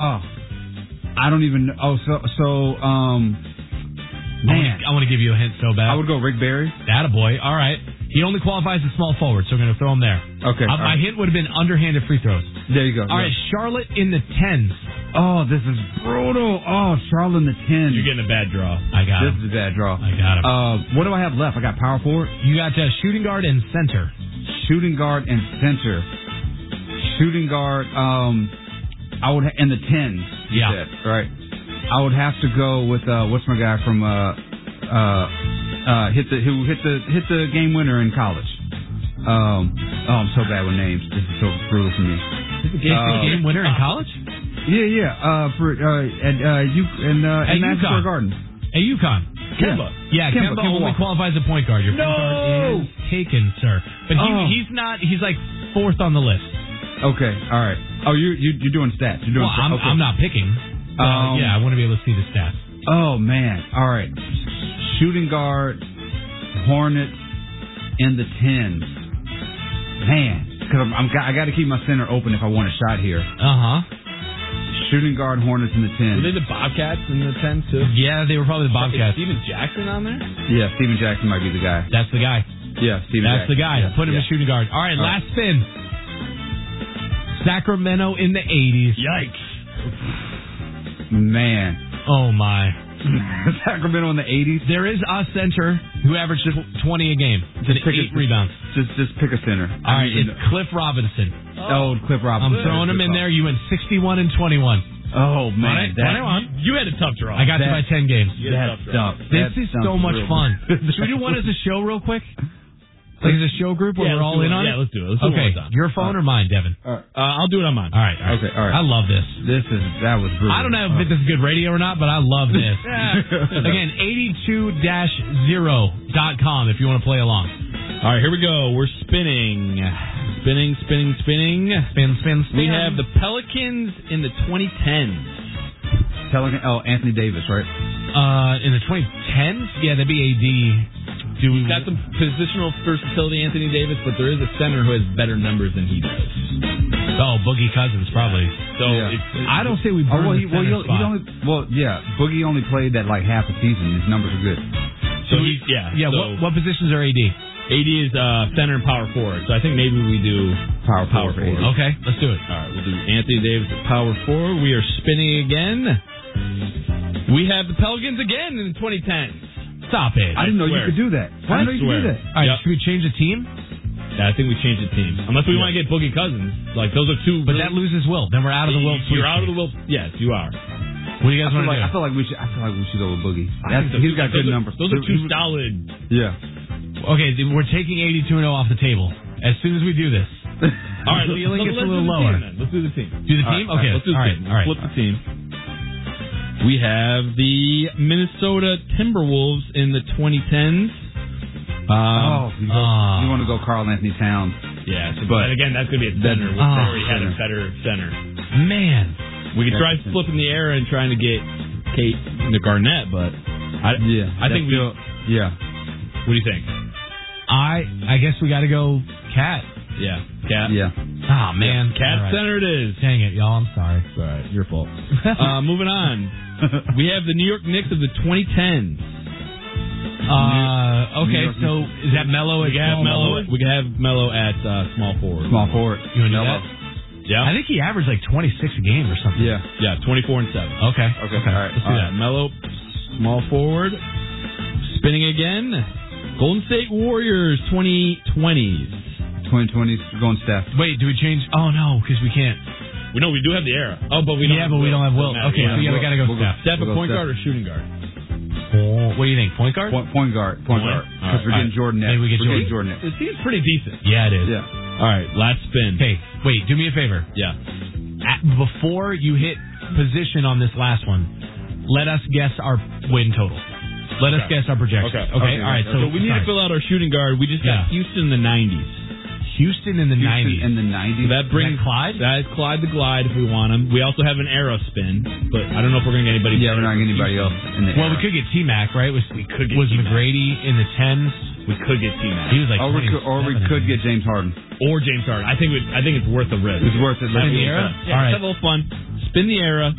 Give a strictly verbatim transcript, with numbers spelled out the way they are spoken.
oh, I don't even know. Oh, so, so, um, man. I want to give you a hint so bad. I would go Rick Barry. Attaboy. All right. He only qualifies as small forward, so we're going to throw him there. Okay. Uh, my right. hint would have been underhanded free throws. There you go. All yeah. right, Charlotte in the tens. Oh, this is brutal. Oh, Charlotte in the tens. You're getting a bad draw. I got This him. is a bad draw. I got him. Uh, what do I have left? I got power forward. You got uh, shooting guard and center. Shooting guard and center. Shooting guard, um, I would, ha- in the tens, you Yeah. said, right? I would have to go with, uh, what's my guy from, uh, uh, uh, hit the, who hit the, hit the game winner in college. Um, oh, I'm so bad with names. This is so brutal for me. Game, uh, game winner in college? Yeah, yeah, uh, for, uh, at, uh, you, and, uh, At in Madison Square UConn. Garden. At UConn. Kemba. Yeah, Kemba, Kemba, Kemba only Walker. qualifies as point guard. Your No! point guard is taken, sir. But he, Oh. he's not, he's like fourth on the list. Okay, all right. Oh, you, you, you're doing stats. You're doing Well, stats. I'm, Okay. I'm not picking. But, Um, yeah, I want to be able to see the stats. Oh, man. All right. Shooting guard, Hornets in the tens. Man. Because I'm, I'm, I got to keep my center open if I want a shot here. Uh-huh. Shooting guard, Hornets in the Were tens. they the Bobcats in the ten too? Yeah, they were probably the Bobcats. Is Steven Jackson on there? Yeah, Steven Jackson might be the guy. That's the guy. Yeah, Steven That's Jackson. the guy. Yeah, Put him yeah. in shooting guard. All right, All last spin. Sacramento in the eighties. Yikes. Man. Oh, my. Sacramento in the eighties. There is a center who averaged twenty a game. Did pick eight a- rebounds. Just just pick a center. All right, it's Cliff Robinson. Oh, Cliff Robinson. I'm throwing him in there. You went sixty-one and twenty-one. Oh, man. That, twenty-one. You had a tough draw. I got you That- by ten games. You had a That's tough draw. dumb. This That is sounds so much brutal. fun. Should we do one as a show real quick? Like as a show group where Yeah, we're let's all do in it. on Yeah, it? let's do it. Let's do it okay, one more time. your phone or mine, Devin? All right. Uh, I'll do it on mine. All right, all right. Okay, all right. I love this. This is, that was brutal. I don't know if this is good radio or not, but I love this. Again, eighty-two zero dot com if you want to play along. All right, here we go. We're spinning. Spinning, spinning, spinning. Spin, spin, spin. We have the Pelicans in the twenty tens. Pelican, oh, Anthony Davis, right? Uh, in the twenty tens? Yeah, that'd be A D. Do we... He's got some positional versatility, Anthony Davis, but there is a center who has better numbers than he does. Oh, Boogie Cousins, probably. So Yeah. it's, it's, I don't say we Oh, burned well, the he, well, center he, he spot. only, well, yeah, Boogie only played that like half a season. His numbers are good. so he's yeah. Yeah, so what, what positions are A D? A D is uh, center and power forward. So I think maybe we do Power power forward. forward. Okay, let's do it. All right, we'll do Anthony Davis at power forward. We are spinning again. We have the Pelicans again in the twenty tens. Stop it. I didn't know swear. you could do that. I I didn't know you could swear. do that. All right, Yep. should we change the team? Yeah, I think we changed the team. Unless we want to get Boogie Cousins. Like, those are two. But that loses Will. Then we're out of the Will. You're out of the Will. Yes, you are. What do you I guys feel, want like, to I do? feel like we should. I feel like we should go with Boogie. I That's, think he's those- got good those are- numbers. Those are two He- solid. Yeah. Okay, th- we're taking eighty-two and oh off the table as soon as we do this. All right, let's, Ceiling let's, gets a let's little do the lower. team then. Let's do the team. Do the All team? right, Okay. Let's do the all right. team. All right. Flip the team. We have the Minnesota Timberwolves in the twenty tens. Um, oh, you, go, uh, you want to go Carl Anthony Towns? yeah, so, but but again, that's going to be a center. We Oh, already had a center. better center. Man. We could try That's- flipping the era and trying to get Kate the Garnett, but I, Yeah. I think we. still, yeah. What do you think? I I guess we got to go Cat. Yeah, Cat. Yeah. Oh, man. Cat All right. center it is. Dang it, y'all. I'm sorry. It's all right, your fault. uh, moving on, we have the New York Knicks of the twenty tens. Uh, okay, New York so is that Melo We at can have small Melo. forward? We can have Melo at uh, small forward. Small forward. You want to do Melo. that? Yeah, I think he averaged like twenty-six a game or something. Yeah. yeah, twenty-four and seven. Okay. Okay. All right. Let's do All that. right, Melo, small forward, spinning again. Golden State Warriors twenty twenties. twenty twenties going Steph. Wait, do we change? Oh, no, because we can't. We know we do have the era. Oh, but we don't. Yeah, have but we Will. don't have Will. Doesn't matter. Okay, so yeah, we got to go We'll go- Steph. Steph, a We'll go point Steph. guard or shooting guard? Oh, what do you think? Point guard? Point, point guard. Point Point? guard. All Because right, we're all getting right. Jordan next. Maybe we get we're getting Jordan. Jordan next. It seems pretty decent. Yeah, it is. Yeah. All right, last spin. Okay, wait, do me a favor. Yeah. At, before you hit position on this last one, let us guess our win total. Let us Okay. guess our projection. Okay. Okay. Okay, All right. okay. So, So we need to sorry. fill out our shooting guard. We just got Yeah. Houston in the nineties. Houston in the Houston nineties. in the nineties. So that brings Is that Clyde? That is Clyde the Glide if we want him. We also have an arrow spin, but I don't know if we're gonna get anybody. yeah, we're better not getting for anybody else Houston. in the well, era. we could get T-Mac, right? Was, We could get was T-Mac. McGrady in the tens? We could get T-Mac. He was like or we could, or we twenty-seven, could I get think. James Harden. or James Harden. I think we, I think it's worth the risk. It's worth it. Spin the Let's- era? Yeah, All right. let's have a little fun. Spin the era.